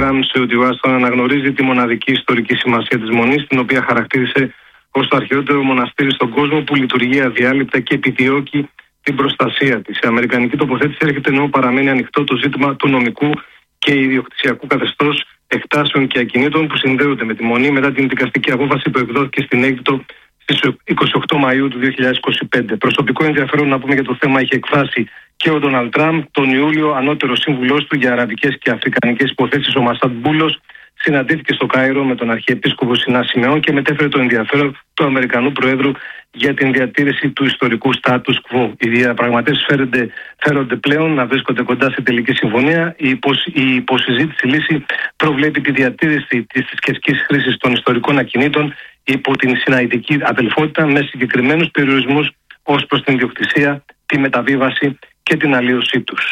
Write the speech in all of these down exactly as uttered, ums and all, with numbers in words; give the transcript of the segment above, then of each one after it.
Times ότι η Ουάσιγκτον αναγνωρίζει τη μοναδική ιστορική σημασία της Μονής, την οποία χαρακτήρισε ως το αρχαιότερο μοναστήρι στον κόσμο που λειτουργεί αδιάλειπτα και επιδιώκει την προστασία της. Η αμερικανική τοποθέτηση έρχεται ενώ παραμένει ανοιχτό το ζήτημα του νομικού και ιδιοκτησιακού καθεστώς εκτάσεων και ακινήτων που συνδέονται με τη Μονή μετά την δικαστική απόφαση που εκδόθηκε στην Αίγυπτο στις είκοσι οκτώ Μαΐου του δύο χιλιάδες είκοσι πέντε. Προσωπικό ενδιαφέρον να πούμε για το θέμα είχε εκφράσει και ο Ντόναλντ Τραμπ. Τον Ιούλιο, ανώτερο σύμβουλός του για αραβικές και αφρικανικές υποθέσεις, ο Μασάντ Μπούλος, συναντήθηκε στο Κάιρο με τον Αρχιεπίσκοπο Σινά Σιμεών και μετέφερε το ενδιαφέρον του Αμερικανού Προέδρου για την διατήρηση του ιστορικού status quo. Οι διαπραγματεύσεις φέρονται, φέρονται πλέον να βρίσκονται κοντά σε τελική συμφωνία. Η, υποσ, η υποσυζήτηση λύση προβλέπει τη διατήρηση της θρησκευτικής χρήσης των ιστορικών ακινήτων υπό την συναϊτική αδελφότητα με συγκεκριμένους περιορισμούς ως προς την ιδιοκτησία, τη μεταβίβαση και την αλλίωσή τους.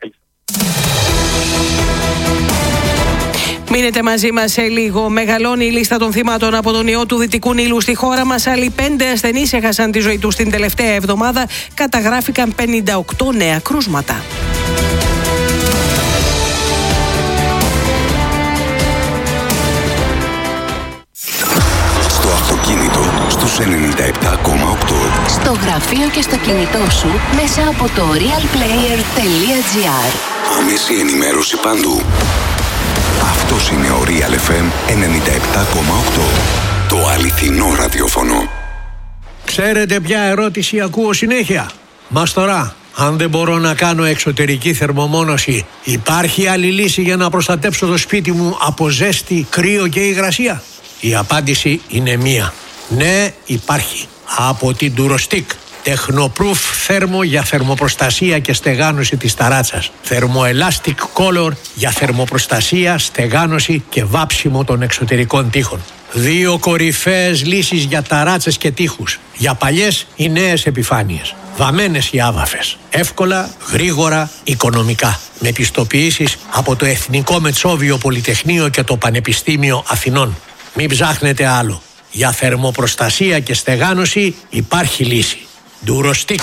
Μείνετε μαζί μας σε λίγο. Μεγαλώνει η λίστα των θυμάτων από τον ιό του Δυτικού Νείλου στη χώρα μας. Άλλοι πέντε ασθενείς έχασαν τη ζωή τους την τελευταία εβδομάδα. Καταγράφηκαν πενήντα οκτώ νέα κρούσματα. Στο αυτοκίνητο στους ενενήντα επτά κόμμα οκτώ. Στο γραφείο και στο κινητό σου μέσα από το real player τελεία gr. Άμεση ενημέρωση παντού. Αυτός είναι ο Real εφ εμ ενενήντα επτά κόμμα οκτώ. Το αληθινό ραδιόφωνο. Ξέρετε ποια ερώτηση ακούω συνέχεια? Μας τώρα, αν δεν μπορώ να κάνω εξωτερική θερμομόνωση, υπάρχει άλλη λύση για να προστατέψω το σπίτι μου από ζέστη, κρύο και υγρασία? Η απάντηση είναι μία. Ναι, υπάρχει. Από την Durostick. Technoproof θέρμο για θερμοπροστασία και στεγάνωση της ταράτσας. Thermoelastic Color για θερμοπροστασία, στεγάνωση και βάψιμο των εξωτερικών τοίχων. Δύο κορυφαίες λύσεις για ταράτσες και τοίχους. Για παλιές ή νέες επιφάνειες. Βαμμένες ή άβαφες. Εύκολα, γρήγορα, οικονομικά. Με πιστοποιήσεις από το Εθνικό Μετσόβιο Πολυτεχνείο και το Πανεπιστήμιο Αθηνών. Μην ψάχνετε άλλο. Για θερμοπροστασία και στεγάνωση υπάρχει λύση. Durostick.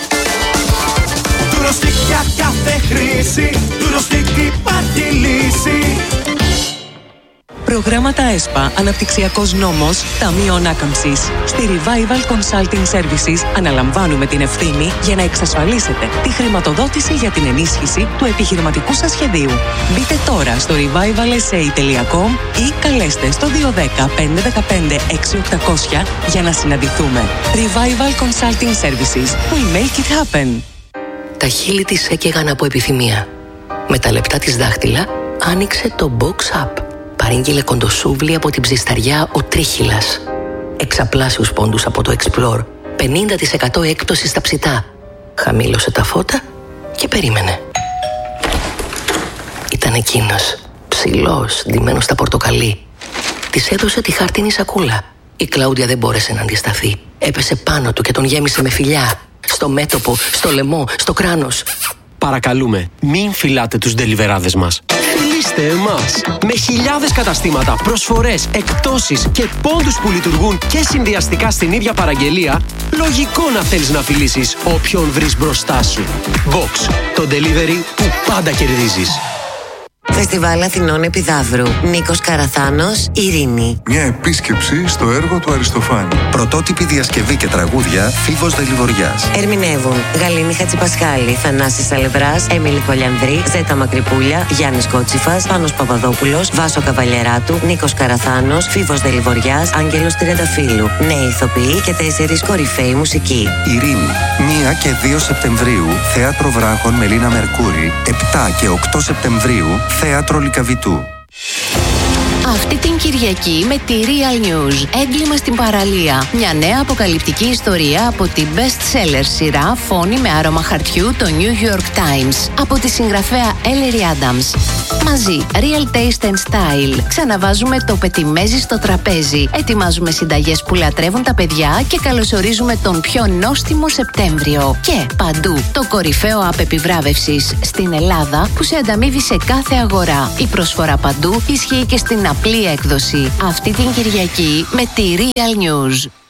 Durostick για κάθε χρήση. Durostick υπάρχει λύση. Προγράμματα ΕΣΠΑ, Αναπτυξιακός Νόμος, Ταμείο Ανάκαμψης. Στη Revival Consulting Services αναλαμβάνουμε την ευθύνη για να εξασφαλίσετε τη χρηματοδότηση για την ενίσχυση του επιχειρηματικού σας σχεδίου. Μπείτε τώρα στο revival s a τελεία com ή καλέστε στο δύο ένα μηδέν πέντε ένα πέντε έξι οκτακόσια για να συναντηθούμε. Revival Consulting Services. We make it happen. Τα χείλη της έκαιγαν από επιθυμία. Με τα λεπτά της δάχτυλα άνοιξε το Box App. Παρήγγειλε κοντοσούβλι από την ψισταριά ο Τρίχυλας. Εξαπλάσιους πόντους από το Explore. πενήντα τοις εκατό έκπτωση στα ψητά. Χαμήλωσε τα φώτα και περίμενε. Ήταν εκείνος, ψηλός, ντυμένος στα πορτοκαλί. Της έδωσε τη χάρτινη σακούλα. Η Κλάουδια δεν μπόρεσε να αντισταθεί. Έπεσε πάνω του και τον γέμισε με φιλιά. Στο μέτωπο, στο λαιμό, στο κράνος. Παρακαλούμε, μην φυλάτε τους ντελιβεράδες μας. Φιλήστε εμάς. Με χιλιάδες καταστήματα, προσφορές, εκπτώσεις και πόντους που λειτουργούν και συνδυαστικά στην ίδια παραγγελία, λογικό να θέλεις να φιλήσεις όποιον βρεις μπροστά σου. Box, το delivery που πάντα κερδίζεις. Φεστιβάλ Αθηνών Επιδαύρου. Νίκος Καραθάνος, Ειρήνη. Μια επίσκεψη στο έργο του Αριστοφάνη. Πρωτότυπη διασκευή και τραγούδια Φίβος Δελιβοριάς. Ερμηνεύουν Γαλήνη Χατζηπασχάλη, Θανάσης Αλευράς, Έμιλη Κολιανδρή, Ζέτα Μακρυπούλια, Γιάννης Κότσιφας, Πάνος Παπαδόπουλος, Βάσο Καβαλιεράτου, Νίκος Καραθάνος, Φίβος Δελιβοριάς, Άγγελος Τριανταφύλου. Νέοι ηθοποιοί και τέσσερις κορυφαίοι μουσικοί. Ειρήνη. πρώτη και δύο Σεπτεμβρίου, Θέατρο Βράχων Μελίνα Μερκούρη. επτά και οκτώ Σεπτεμβρίου, Θέατρο Λυκαβητού. Αυτή την Κυριακή με τη Real News. Έγκλημα στην παραλία. Μια νέα αποκαλυπτική ιστορία από την best-seller σειρά Φόνη με άρωμα χαρτιού, το New York Times. Από τη συγγραφέα Ellery Adams. Μαζί, Real Taste and Style. Ξαναβάζουμε το πετιμέζι στο τραπέζι. Ετοιμάζουμε συνταγές που λατρεύουν τα παιδιά και καλωσορίζουμε τον πιο νόστιμο Σεπτέμβριο. Και παντού, το κορυφαίο app επιβράβευσης στην Ελλάδα που σε ανταμείβει σε κάθε αγορά. Η προσφορά παντού ισχύει και στην απλή έκδοση. Αυτή την Κυριακή με τη Real News.